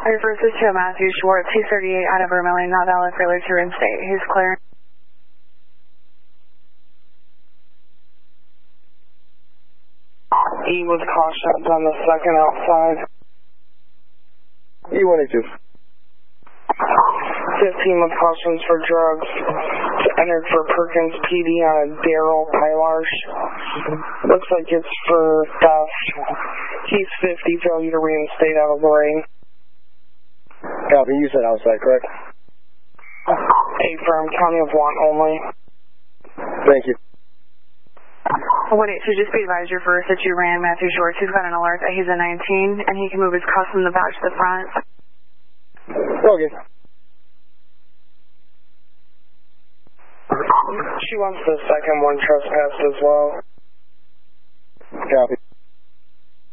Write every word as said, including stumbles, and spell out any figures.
refers to Matthew Schwartz. He's thirty-eight out of Vermillion, not valid failure to reinstate. He's clear. E with cautions on the second outside. E one eight two. fifteen with cautions for drugs. Entered for Perkins P D on a Daryl Pilarch. Looks like it's for theft. He's fifty, failure to reinstate out of Lorraine. Copy, you said outside, correct? A firm, county of want only. Thank you. one eight two, just be advised your first that you ran Matthew Schwartz. He's got an alert that he's a nineteen, and he can move his custom the badge to the front. Okay. She wants the second one trespassed as well. Copy.